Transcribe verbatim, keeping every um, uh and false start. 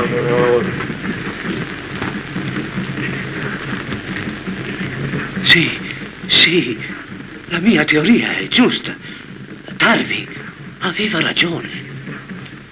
Sì, sì, la mia teoria è giusta. Darwin aveva ragione.